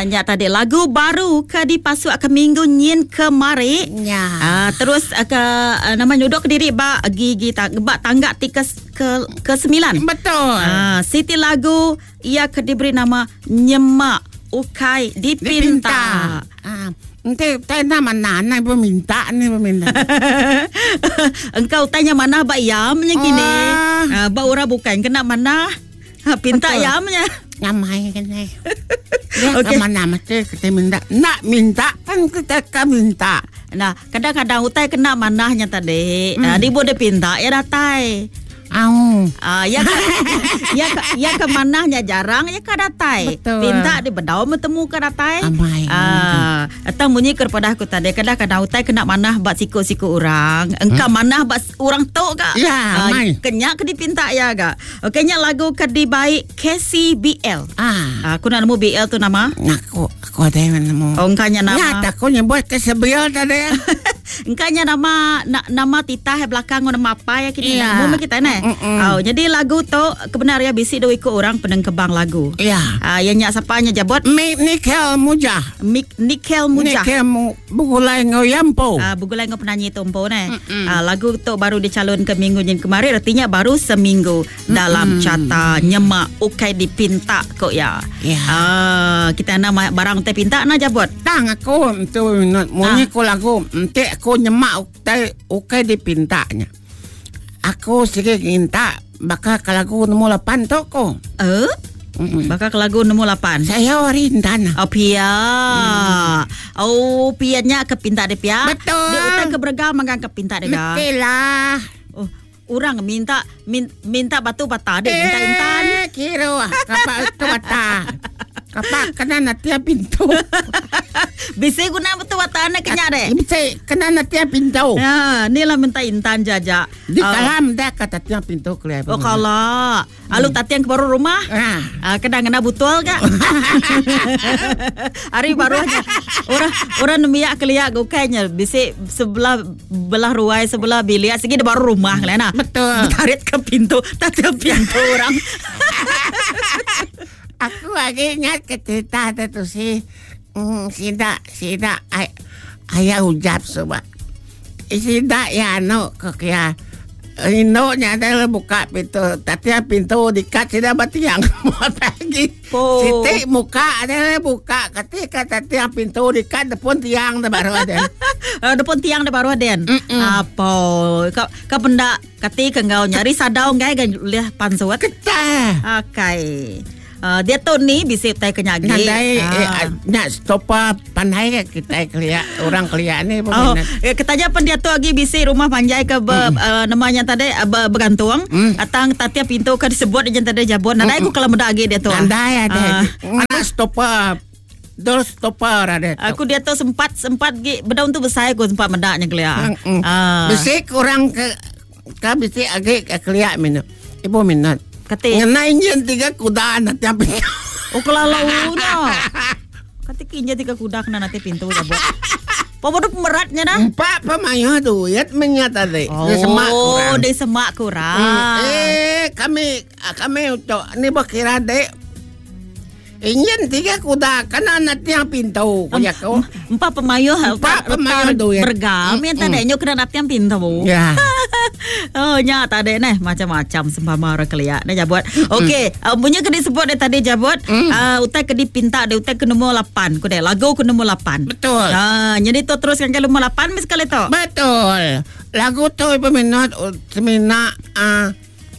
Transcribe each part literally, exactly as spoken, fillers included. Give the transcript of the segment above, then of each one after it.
Ah, nya tadi lagu baru ke dipasuk ke minggu nyin kemari. Ya. Ah, terus uh, ke uh, nama nyuduk ke diri ba gigi tak ba tangga tiga ke ke sembilan. Betul. Ah, Siti lagu ia ke diberi nama Nyemak Ukai Dipinta. Dipinta. Ah, nanti tanya mana nak meminta ni meminta. Engkau tanya mana ba yamnya kini. Oh. Ah, ba ora bukan kena mana. Ha, pinta Betul. yamnya. Nyamai kan ni. Dia Okey. okay. Mana mesti kita minta. Nak minta kan kita kan minta. Nah, kadang-kadang utai kena manahnya tadi. Hmm. Ah, di boleh pinta ya datai. Au. Ah, ya ke, ya ke, ya ke manahnya jarang ya ke datai. Betul. Pinta di bedau bertemu ke datai. Amai. Ah, atau bunyi kepada aku tadi kadang-kadang utai kena manah bat siku-siku orang. Engkau hmm? manah bat orang tu ke? Ya, amai. Kenyak ke dipinta ya ke? Okeynya lagu ke di baik K C B L. Ah. Ah, aku nak nemu B L tu nama. Aku aku ada yang nemu. Oh, engkaunya nama. Nyata aku nyebut ke sebelah tadi. Engkaunya nama na, nama titah belakang nama apa ya kini Iya. nama kita ni. Oh, jadi lagu tu kebenaran bisi do ikut orang penengkebang lagu. Ya. Ah, yang nyak sapanya jabot Mi Nikel Mujah. Mik Nikel Mujah. Nikel mu bugulai ngoyampo. Ah, bugulai ngau penyanyi tompo ni. Ah, lagu tu baru dicalon ke minggu yang kemarin, artinya baru seminggu dalam carta Nyemak Ukai Dipinta kok ya. Ya. Ah, kita nama barang teh pinta na jabot. Tang aku tu munyi ko lagu ente aku nyemak ukai ukai dipintanya. Aku sikit minta bakal ke lagu nombor lapan tu ko. Eh? Mm-mm. Bakal ke lagu nombor lapan. Saya Rintan. Oh pia. Hmm. Oh pianya ke pinta dia pia. Betul. Dia utai ke beragam magang ke pinta dia. Betul lah. Oh, orang minta min, minta batu bata dia minta intan. Eh, kira kapak itu bata. Kapak kena nanti pintu. Bisa guna batu bata nak kenyak deh. Bisa kena nanti pintu. Ya, ni lah minta intan jaja. Di Ah, kalam dah kata tiap pintu keluar. oh kalau alu tatian ke baru rumah. Ah. Ah, kadang kena butual kak. Hari baru aja. Orang orang nemiak keliak gokainya. Bisa sebelah belah ruai sebelah bilik. Segi di baru rumah kalian. Betul. Tarik ke pintu, tatian pintu orang. Aku lagi ingat ke cerita tu si mm, sida sida ay, ayah ujap sebab sida ya no kaya Indo nya ada buka pintu tapi pintu dikat sida batiang buat lagi Oh. siti muka ada buka ketika tadi pintu dikat depan tiang dah baru ada. Uh, depan tiang dah baru ada. Apa? Kau kau benda ketika kau nyari sadau ngai kan lihat pansuat. Kita Okay. Uh, dia tu ni bisa tay kenyagi. Nandai Ah. eh, nak stopa pandai kita kelia orang kelia ni Oh, peminat. eh, ketanya pun dia tu lagi bisa rumah panjai ke be, mm. uh, namanya tadi uh, be, bergantung. Mm. Atang tatia pintu ke disebut je tadi jabon. Nandai aku kalau muda lagi dia tu. Nandai Ah, ada. Nak stopa dol stopa ada. aku dia tu sempat sempat gi bedaun tu besar aku sempat mendaknya kelia. Mm. Ah. Bisik orang ke ka bisik agi ke kelia minat. Ibu minat. Kati. Ngenai nyen tiga kuda nanti apa? Oh kalau na. Kati kinja tiga kuda kena nanti pintu jabon. Pemodok meratnya dah. Empat pemayo tu, yat menyata deh. Oh, Semak kurang. dia semak kurang. Hmm. Eh, kami kami untuk ni berkira dek. Ingin tiga kuda kena nanti yang pintu kuya ko. Empat pemayo Empat pemayo tu ya. bergam yang tadi nyo kena nanti yang pintu. Ya. Oh nya tadi nih macam-macam sembama orang kelia nih jabot. Okey, uh, punya kena sebut dia tadi jabot. Uh, utai kena pinta dia utai ke nombor lapan. Ku deh lagu ke nombor lapan. Betul. Ah, jadi tu teruskan ke nombor lapan mis kali tu. Betul. Lagu tu peminat semina ah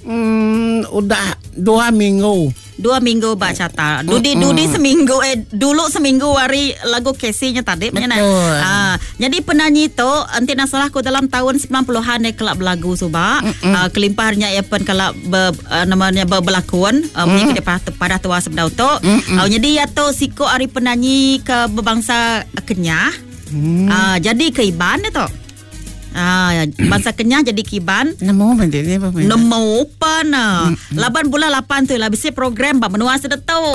mm, udah dua minggu. Dua minggu baca tak. Dudi dudi seminggu eh dulu seminggu hari lagu Casey-nya tadi macam mana? Betul. Ah, jadi penyanyi tu anti nasalah ku dalam tahun sembilan puluhan dia kelab lagu suba. Ah, kelimpahannya ia pun kelab be, uh, namanya be, berlakon. Uh, punya dia pada, pada tua sebdau tu. Ah, jadi ia tu siko hari penyanyi ke berbangsa Kenyah. Ah, jadi keiban dia tu. Ah, bangsa Kenyah jadi kiban. Nemu benda ni peminat. Nemu apa na? Laban bulan lapan tu lah bisa program ba menua sudah tahu. Oh.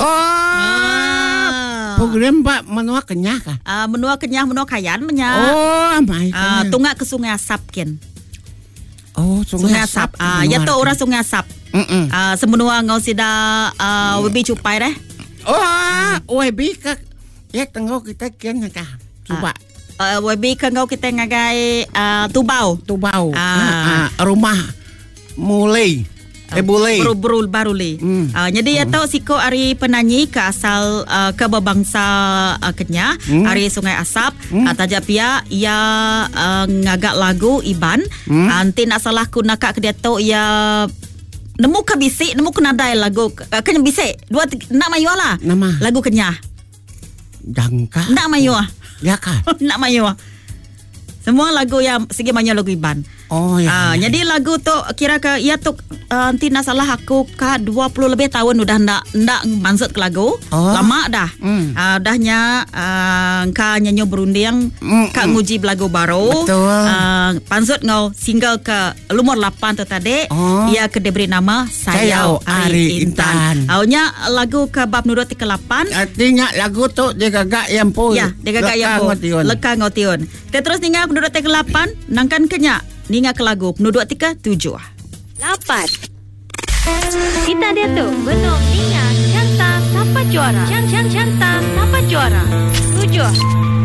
Ah. Program Pak menua kenyah kah? Ah, menua Kenyah menua Kayan menya. Oh, mai. Ah, tunggak ke Sungai Asap ken. Oh, Sungai, Sungai Asap. Ah, ya tu orang Sungai Asap. Mm-mm. Ah, semenua ngau sida ah webi cupai deh. Oh, webi ke Ya tengok kita kian ka. Coba. Uh, Webi kengau kita ngagai uh, tubau. Tubau. Ah. Ah, ah, rumah mulai. Eh boleh. Baru-baru baru le. Hmm. Uh, jadi ya tahu siko ari penyanyi ke asal uh, ke bangsa uh, Kenya, Hmm. ari Sungai Asap, Hmm. uh, tajapia ia uh, ngagak lagu Iban. Hmm. Anti nak salah ku nakak ke dia tahu ia nemu ke bisik, nemu ke nadai lagu uh, Kenya bisik. Dua tiga, nak mayu lah. Nama. Lagu Kenya. Jangka. Nak mayu ah. Ya kan? Nak mayu ah. Semua lagu yang segi banyak lagu Iban. Oh ya. Ah, jadi lagu tu kira ke ia tu uh, nanti nak salah aku ke dua puluh lebih tahun udah ndak ndak mansut ke lagu. Oh. Lama dah. Hmm. Ah, dahnya uh, ka nyanyi berunding Hmm, ka hmm. nguji lagu baru. Betul. Ah, pansut ngau single ke lumur lapan tu tadi. Oh. Ia ke diberi nama Sayau Sayau Ari Ari Intan. Intan. Aunya lagu ke bab nurut ke lapan. Artinya lagu tu dia gagak yang pun. Ya, dia gagak yang po. Leka ngotion. Kita terus ninga penduduk ke lapan, nangkan kenya. Ninga ke lagu penduduk tiga tujuh. Lapan. Kita dia tu benung ninga canta siapa juara. Cang cang canta siapa juara. Tujuh.